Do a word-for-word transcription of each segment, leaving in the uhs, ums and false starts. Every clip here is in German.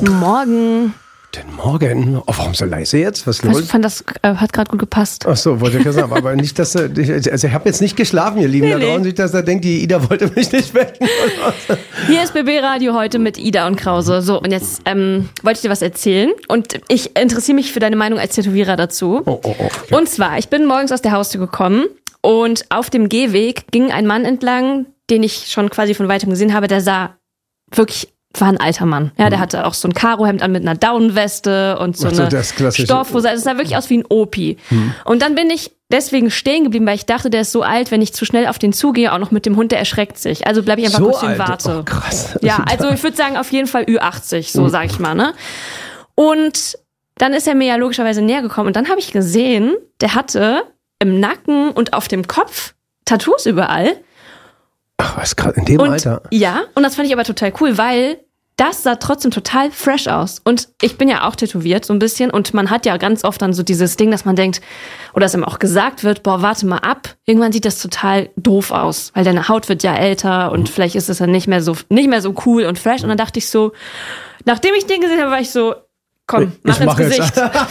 Guten Morgen. Guten Morgen. Oh, warum so leise jetzt? Was ist los? Ich fand, das äh, hat gerade gut gepasst. Ach so, wollte ich ja sagen. Aber nicht, dass er, also ich habe jetzt nicht geschlafen, ihr Lieben. Nee, da draußen nee. Nicht, dass er denkt, die Ida wollte mich nicht wecken. Hier ist B B Radio heute mit Ida und Krause. So, und jetzt ähm, wollte ich dir was erzählen. Und ich interessiere mich für deine Meinung als Tätowierer dazu. Oh, oh, oh. Okay. Und zwar, ich bin morgens aus der Haustür gekommen und auf dem Gehweg ging ein Mann entlang, den ich schon quasi von weitem gesehen habe. Der sah wirklich... war ein alter Mann. Ja, der hatte auch so ein Karohemd an mit einer Daunenweste und so, so eine Stoffhose. Also es sah wirklich aus wie ein Opi. Hm. Und dann bin ich deswegen stehen geblieben, weil ich dachte, der ist so alt, wenn ich zu schnell auf den zugehe, auch noch mit dem Hund, der erschreckt sich. Also bleibe ich einfach so kurz und warte. Oh, krass. Ja, also ich würde sagen, auf jeden Fall Ü achtzig, so hm. sag ich mal, ne? Und dann ist er mir ja logischerweise näher gekommen und dann habe ich gesehen, der hatte im Nacken und auf dem Kopf Tattoos überall. Ach, was, gerade in dem und, Alter? Ja, und das fand ich aber total cool, weil das sah trotzdem total fresh aus. Und ich bin ja auch tätowiert so ein bisschen und man hat ja ganz oft dann so dieses Ding, dass man denkt, oder dass einem auch gesagt wird, boah, warte mal ab, irgendwann sieht das total doof aus, weil deine Haut wird ja älter und mhm. vielleicht ist es dann nicht mehr so nicht mehr so cool und fresh. Und dann dachte ich so, nachdem ich den gesehen habe, war ich so, komm, mach ich ins mach Gesicht.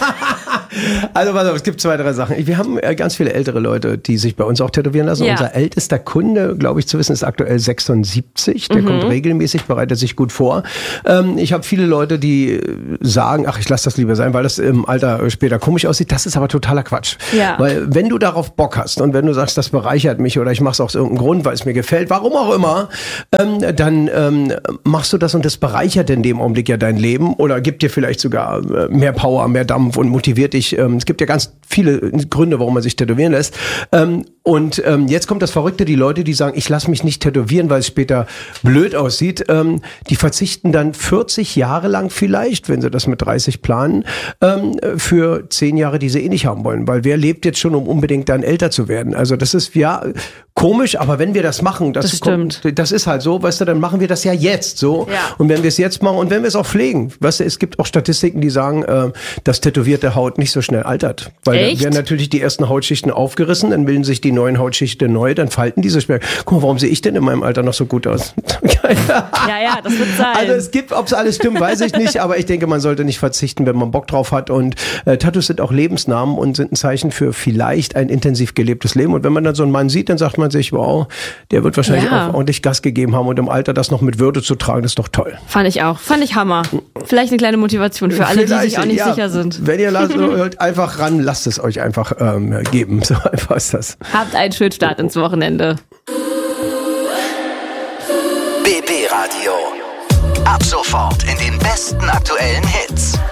Also pass auf, es gibt zwei, drei Sachen. Wir haben ganz viele ältere Leute, die sich bei uns auch tätowieren lassen. Ja. Unser ältester Kunde, glaube ich zu wissen, ist aktuell sechsundsiebzig. Der mhm. kommt regelmäßig, bereitet sich gut vor. Ähm, ich habe viele Leute, die sagen, ach, ich lasse das lieber sein, weil das im Alter später komisch aussieht. Das ist aber totaler Quatsch. Ja. Weil wenn du darauf Bock hast und wenn du sagst, das bereichert mich oder ich mache es aus irgendeinem Grund, weil es mir gefällt, warum auch immer, ähm, dann ähm, machst du das und das bereichert in dem Augenblick ja dein Leben oder gibt dir vielleicht sogar mehr Power, mehr Dampf und motiviert dich. Es gibt ja ganz viele Gründe, warum man sich tätowieren lässt. Und jetzt kommt das Verrückte, die Leute, die sagen, ich lasse mich nicht tätowieren, weil es später blöd aussieht, die verzichten dann vierzig Jahre lang vielleicht, wenn sie das mit dreißig planen, für zehn Jahre, die sie eh nicht haben wollen. Weil wer lebt jetzt schon, um unbedingt dann älter zu werden? Also das ist ja komisch, aber wenn wir das machen, das, das stimmt. Kommt, das ist halt so, weißt du, dann machen wir das ja jetzt so. Ja. Und wenn wir es jetzt machen und wenn wir es auch pflegen, weißt du, es gibt auch Statistiken, die sagen, dass tätowierte Haut nicht so schnell altert. Weil Echt? Dann werden natürlich die ersten Hautschichten aufgerissen, dann bilden sich die neuen Hautschichten neu, dann falten diese Sperren. Guck mal, warum sehe ich denn in meinem Alter noch so gut aus? Ja, ja, das wird sein. Also es gibt, ob es alles stimmt, weiß ich nicht, aber ich denke, man sollte nicht verzichten, wenn man Bock drauf hat. Und äh, Tattoos sind auch Lebensnamen und sind ein Zeichen für vielleicht ein intensiv gelebtes Leben. Und wenn man dann so einen Mann sieht, dann sagt man sich, wow, der wird wahrscheinlich ja. auch ordentlich Gas gegeben haben und im Alter das noch mit Würde zu tragen, das ist doch toll. Fand ich auch. Fand ich Hammer. Vielleicht eine kleine Motivation für alle, vielleicht, die sich auch nicht ja, sicher sind. Wenn ihr lasst, hört einfach ran, lasst es euch einfach ähm, geben. So einfach ist das. Habt einen schönen Start ins Wochenende. B B Radio. Ab sofort in den besten aktuellen Hits.